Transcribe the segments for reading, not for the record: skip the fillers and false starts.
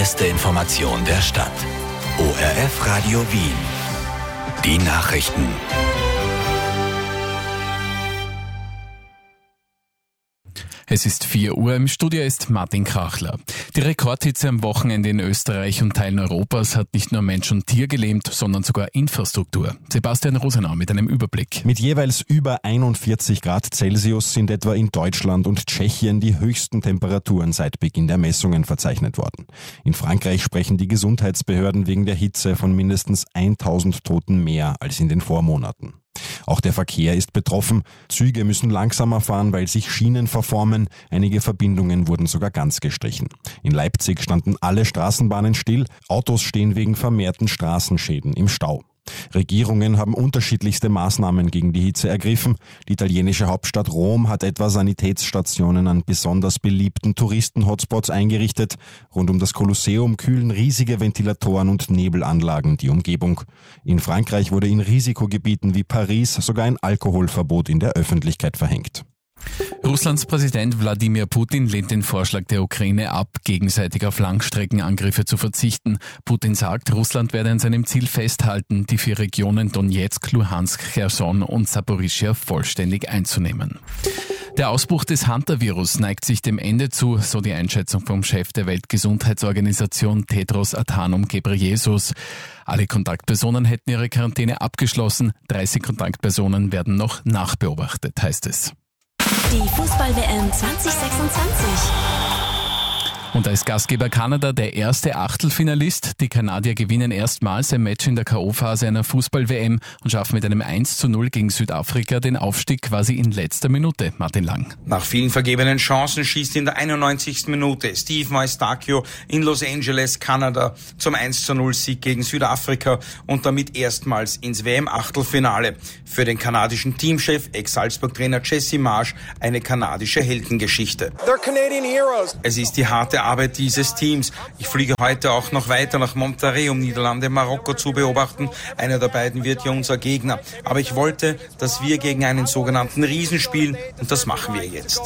beste Information der Stadt. ORF Radio Wien. Die Nachrichten. Es ist 4 Uhr, im Studio ist Martin Krachler. Die Rekordhitze am Wochenende in Österreich und Teilen Europas hat nicht nur Mensch und Tier gelähmt, sondern sogar Infrastruktur. Sebastian Rosenau mit einem Überblick. Mit jeweils über 41 Grad Celsius sind etwa in Deutschland und Tschechien die höchsten Temperaturen seit Beginn der Messungen verzeichnet worden. In Frankreich sprechen die Gesundheitsbehörden wegen der Hitze von mindestens 1000 Toten mehr als in den Vormonaten. Auch der Verkehr ist betroffen. Züge müssen langsamer fahren, weil sich Schienen verformen. Einige Verbindungen wurden sogar ganz gestrichen. In Leipzig standen alle Straßenbahnen still. Autos stehen wegen vermehrten Straßenschäden im Stau. Regierungen haben unterschiedlichste Maßnahmen gegen die Hitze ergriffen. Die italienische Hauptstadt Rom hat etwa Sanitätsstationen an besonders beliebten Touristen-Hotspots eingerichtet. Rund um das Kolosseum kühlen riesige Ventilatoren und Nebelanlagen die Umgebung. In Frankreich wurde in Risikogebieten wie Paris sogar ein Alkoholverbot in der Öffentlichkeit verhängt. Russlands Präsident Wladimir Putin lehnt den Vorschlag der Ukraine ab, gegenseitig auf Langstreckenangriffe zu verzichten. Putin sagt, Russland werde an seinem Ziel festhalten, die 4 Regionen Donetsk, Luhansk, Cherson und Saporischschja vollständig einzunehmen. Der Ausbruch des Hantavirus neigt sich dem Ende zu, so die Einschätzung vom Chef der Weltgesundheitsorganisation Tedros Adhanom Ghebreyesus. Alle Kontaktpersonen hätten ihre Quarantäne abgeschlossen, 30 Kontaktpersonen werden noch nachbeobachtet, heißt es. Die Fußball-WM 2026. Und als Gastgeber Kanada der erste Achtelfinalist. Die Kanadier gewinnen erstmals ein Match in der K.O.-Phase einer Fußball-WM und schaffen mit einem 1:0 gegen Südafrika den Aufstieg quasi in letzter Minute. Martin Lang. Nach vielen vergebenen Chancen schießt in der 91. Minute Steve Maestakis in Los Angeles, Kanada, zum 1:0 Sieg gegen Südafrika und damit erstmals ins WM-Achtelfinale. Für den kanadischen Teamchef, Ex-Salzburg-Trainer Jesse Marsch, eine kanadische Heldengeschichte. They're Canadian heroes. Es ist die harte Arbeit dieses Teams. Ich fliege heute auch noch weiter nach Monterrey, um Niederlande, Marokko zu beobachten. Einer der beiden wird ja unser Gegner. Aber ich wollte, dass wir gegen einen sogenannten Riesen spielen und das machen wir jetzt.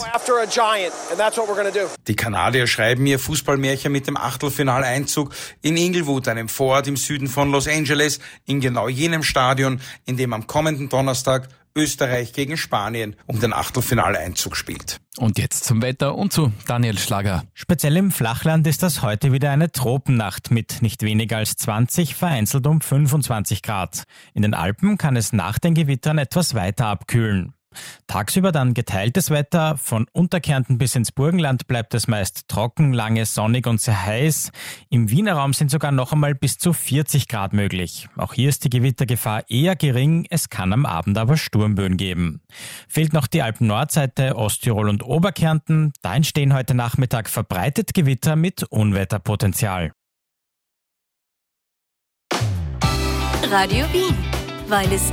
Die Kanadier schreiben ihr Fußballmärchen mit dem Achtelfinaleinzug in Inglewood, einem Vorort im Süden von Los Angeles, in genau jenem Stadion, in dem am kommenden Donnerstag Österreich gegen Spanien um den Achtelfinaleinzug spielt. Und jetzt zum Wetter und zu Daniel Schlager. Speziell im Flachland ist das heute wieder eine Tropennacht mit nicht weniger als 20, vereinzelt um 25 Grad. In den Alpen kann es nach den Gewittern etwas weiter abkühlen. Tagsüber dann geteiltes Wetter, von Unterkärnten bis ins Burgenland bleibt es meist trocken, lange sonnig und sehr heiß. Im Wiener Raum sind sogar noch einmal bis zu 40 Grad möglich. Auch hier ist die Gewittergefahr eher gering, es kann am Abend aber Sturmböen geben. Fehlt noch die Alpen-Nordseite, Osttirol und Oberkärnten, da entstehen heute Nachmittag verbreitet Gewitter mit Unwetterpotenzial. Radio Wien, weil es